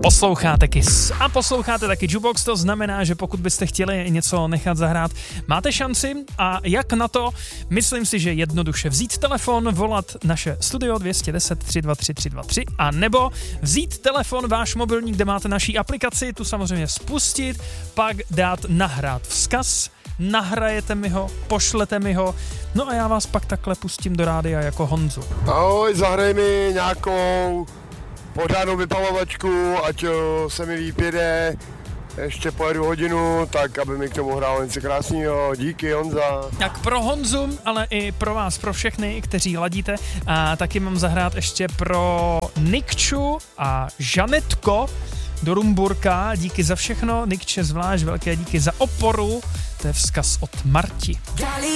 Posloucháte Kiss a posloucháte taky Jukebox, to znamená, že pokud byste chtěli něco nechat zahrát, máte šanci a jak na to? Myslím si, že jednoduše vzít telefon, volat naše studio 210 323 323 a nebo vzít telefon, váš mobilní, kde máte naší aplikaci, tu samozřejmě spustit, pak dát nahrát vzkaz, nahrajete mi ho, pošlete mi ho, no a já vás pak takhle pustím do rádia jako Honzu. Ahoj, zahraj mi nějakou pořádnou vypalovačku, ať se mi líp jede, ještě pojedu hodinu, tak aby mi k tomu hrál něco krásného. Díky, Honza. Tak pro Honzu, ale i pro vás, pro všechny, kteří ladíte, a taky mám zahrát ještě pro Nikču a Žanetko do Rumburka. Díky za všechno, Nikče zvlášť velké díky za oporu, to je vzkaz od Marti.